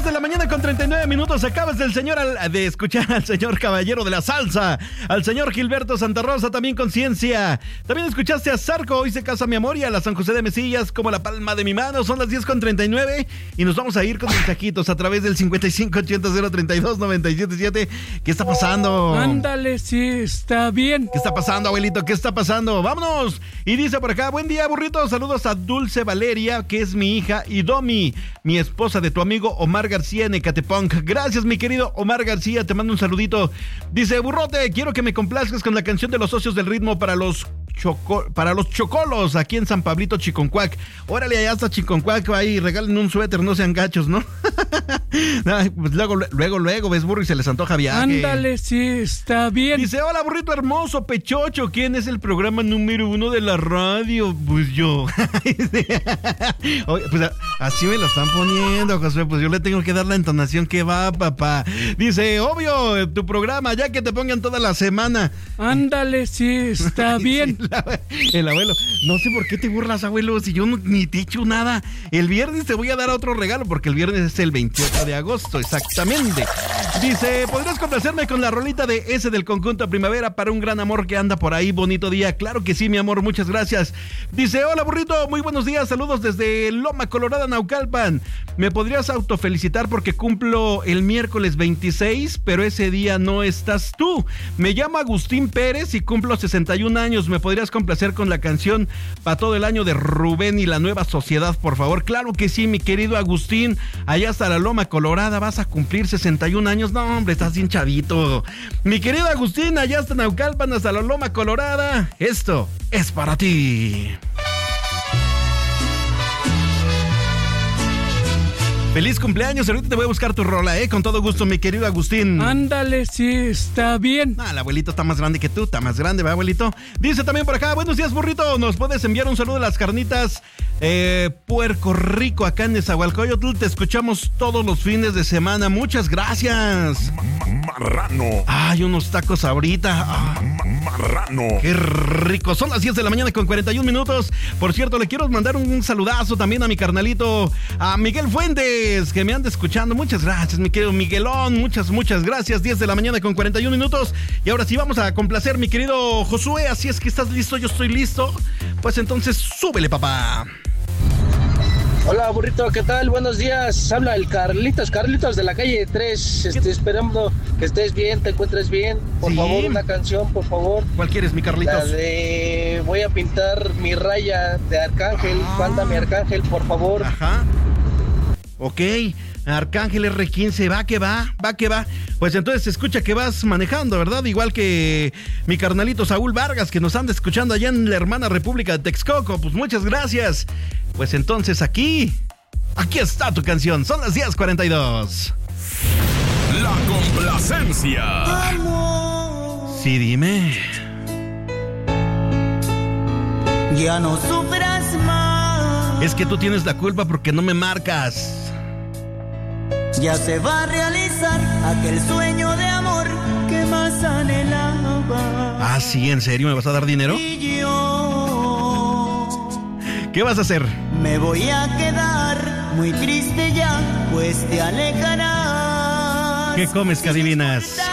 de la mañana con 39 minutos. Acabas de escuchar al señor Caballero de la Salsa, al señor Gilberto Santa Rosa, también Conciencia. También escuchaste a Zarco, Hoy se casa mi amor, y a la San José de Mesillas, Como la palma de mi mano. Son las 10 con 39 y nos vamos a ir con mensajitos a través del 5580-032-977. ¿Qué está pasando? Ándale, sí, está bien. ¿Qué está pasando, abuelito? ¿Qué está pasando? ¡Vámonos! Y dice por acá, buen día, burrito. Saludos a Dulce Valeria, que es mi hija, y Domi, mi esposa, de tu amigo Omar García en Ecatepunk. Gracias, mi querido Omar García, te mando un saludito. Dice, burrote, quiero que me complazcas con la canción de los socios del ritmo para los chocolos aquí en San Pablito, Chiconcuac. Órale, allá hasta Chiconcuac, ahí regalen un suéter, no sean gachos, ¿no? Ay, pues luego ves, burro, y se les antoja viaje. Ándale, sí, está bien. Dice, hola, burrito hermoso, pechocho, ¿quién es el programa número 1 de la radio? Pues yo. Oye, pues así me lo están poniendo, Josué, pues yo le tengo que dar la entonación que va, papá. Dice, obvio, tu programa, ya que te pongan toda la semana. Ándale, sí, está bien. El abuelo, no sé por qué te burlas, abuelo, si yo ni te he hecho nada. El viernes te voy a dar otro regalo, porque el viernes es el 28 de agosto, exactamente. Dice, ¿podrías complacerme con la rolita de ese del conjunto Primavera para un gran amor que anda por ahí? Bonito día. Claro que sí, mi amor, muchas gracias. Dice, hola, burrito, muy buenos días, saludos desde Loma Colorada, Naucalpan. ¿Me podrías autofelicitar porque cumplo el miércoles 26, pero ese día no estás tú? Me llamo Agustín Pérez y cumplo 61 años. ¿Me podrías complacer con la canción para todo el año de Rubén y la Nueva Sociedad, por favor? Claro que sí, mi querido Agustín. Allá hasta la Loma Colorada vas a cumplir 61 años. No, hombre, estás bien chavito. Mi querido Agustín, allá hasta Naucalpan, hasta la Loma Colorada. Esto es para ti. Feliz cumpleaños, ahorita te voy a buscar tu rola, con todo gusto, mi querido Agustín. Ándale, sí, está bien. El abuelito está más grande que tú, está más grande, ¿va, abuelito? Dice también por acá, buenos días, burrito, ¿nos puedes enviar un saludo a las carnitas Puerco Rico, acá en Nezahualcóyotl? Te escuchamos todos los fines de semana, muchas gracias. Marrano. Ay, unos tacos ahorita. Marrano. Qué rico, son las 10 de la mañana con 41 minutos. Por cierto, le quiero mandar un saludazo también a mi carnalito, a Miguel Fuentes, que me anda escuchando. Muchas gracias, mi querido Miguelón, muchas gracias. 10 de la mañana con 41 minutos. Y ahora sí vamos a complacer, mi querido Josué. Así es que estás listo, yo estoy listo. Pues entonces súbele, papá. Hola, burrito, ¿qué tal? Buenos días. Habla el Carlitos de la calle 3. Esperando que estés bien, te encuentres bien. Por favor, una canción, por favor. ¿Cuál quieres, mi Carlitos? La de Voy a pintar mi raya, de Arcángel. Mándame Arcángel, por favor. Ajá. Ok, Arcángel R15, va que va. Pues entonces se escucha que vas manejando, ¿verdad? Igual que mi carnalito Saúl Vargas, que nos anda escuchando allá en la hermana República de Texcoco. Pues muchas gracias. Pues entonces aquí está tu canción. Son las 10:42. La complacencia. Sí, dime. Ya no sufras más. Es que tú tienes la culpa porque no me marcas. Ya se va a realizar aquel sueño de amor que más anhelaba. Ah, sí, ¿en serio? ¿Me vas a dar dinero? Y yo, ¿qué vas a hacer? Me voy a quedar muy triste ya, pues te alejarás. ¿Qué comes, que adivinas?